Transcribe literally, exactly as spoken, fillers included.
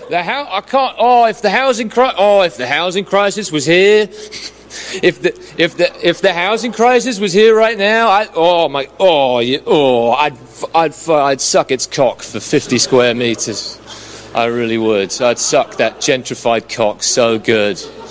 The how I can't. Oh, if the housing cri- Oh, if the housing crisis was here, if the if the if the housing crisis was here right now, I oh my oh you, oh I'd I'd I'd suck its cock for fifty square meters. I really would. I'd suck that gentrified cock so good.